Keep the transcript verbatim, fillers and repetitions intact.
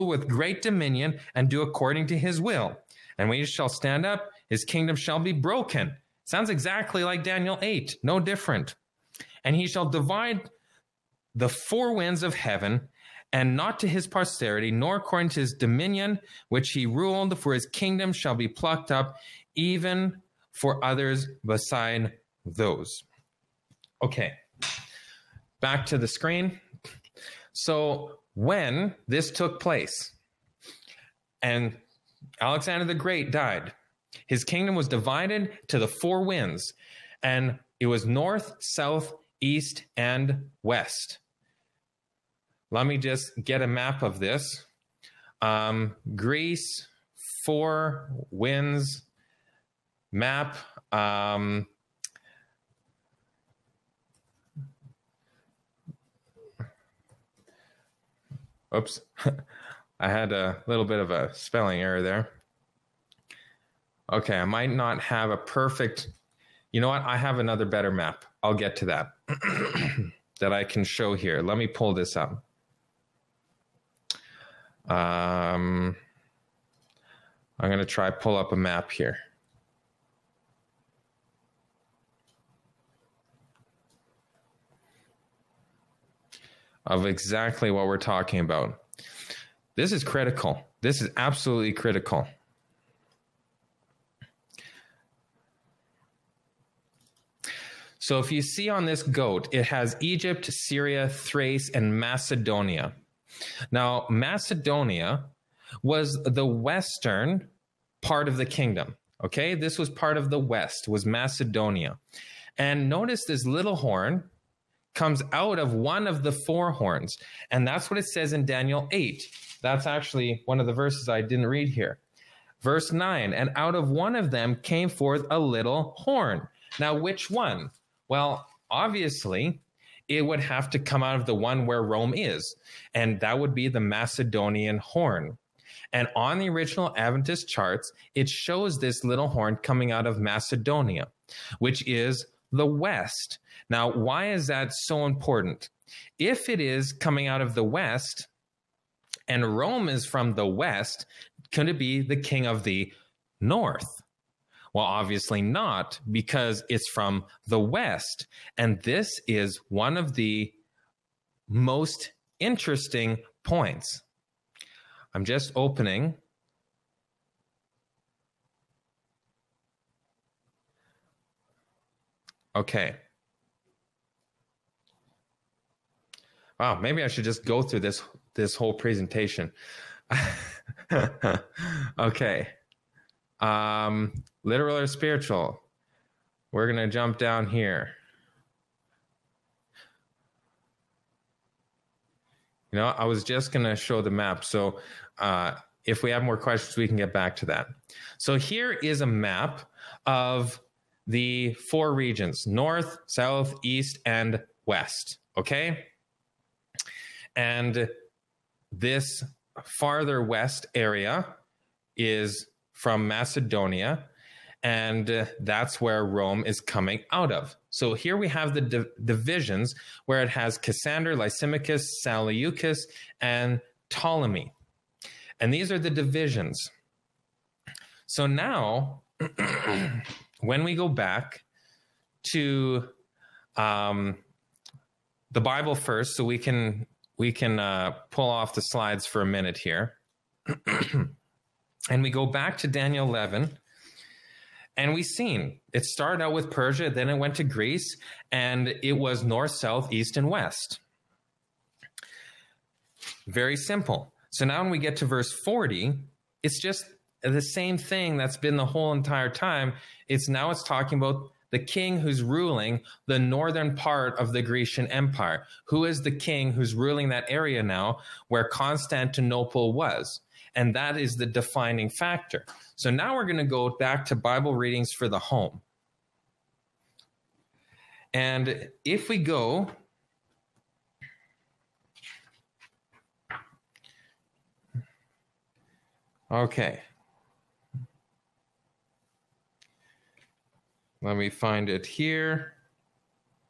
with great dominion and do according to his will. And when he shall stand up, his kingdom shall be broken. Sounds exactly like Daniel eight, no different. And he shall divide the four winds of heaven, and not to his posterity, nor according to his dominion, which he ruled, for his kingdom shall be plucked up, even for others beside those. Okay, back to the screen. So when this took place, and Alexander the Great died, his kingdom was divided to the four winds, and it was north, south, east, and west. Let me just get a map of this. Um, Greece, four winds, map. Um, oops, I had a little bit of a spelling error there. Okay, I might not have a perfect, you know what? I have another better map. I'll get to that, that I can show here. Let me pull this up. Um, I'm going to try pull up a map here. Of exactly what we're talking about. This is critical. This is absolutely critical. So if you see on this goat, it has Egypt, Syria, Thrace, and Macedonia. Now, Macedonia was the western part of the kingdom, okay? This was part of the west, was Macedonia. And notice this little horn comes out of one of the four horns, and that's what it says in Daniel eight. That's actually one of the verses I didn't read here. Verse nine, and out of one of them came forth a little horn. Now, which one? Well, obviously, it would have to come out of the one where Rome is, and that would be the Macedonian horn. And on the original Adventist charts, it shows this little horn coming out of Macedonia, which is the west. Now, why is that so important? If it is coming out of the west, and Rome is from the west, could it be the king of the north? Well, obviously not, because it's from the west. And this is one of the most interesting points. I'm just opening. Okay. Wow, maybe I should just go through this, this whole presentation. Okay. Um, literal or spiritual? We're going to jump down here. You know, I was just going to show the map. So uh, if we have more questions, we can get back to that. So here is a map of the four regions, north, south, east, and west. Okay? And this farther west area is from Macedonia, and uh, that's where Rome is coming out of. So here we have the di- divisions where it has Cassander, Lysimachus, Seleucus, and Ptolemy. And these are the divisions. So now, when we go back to um, the Bible first, so we can we can uh, pull off the slides for a minute here. And we go back to Daniel eleven, and we've seen it started out with Persia, then it went to Greece, and it was north, south, east, and west. Very simple. So now when we get to verse forty, it's just the same thing that's been the whole entire time. It's now it's talking about the king who's ruling the northern part of the Grecian Empire. Who is the king who's ruling that area now where Constantinople was? And that is the defining factor. So now we're going to go back to Bible readings for the home. And if we go okay. Let me find it here.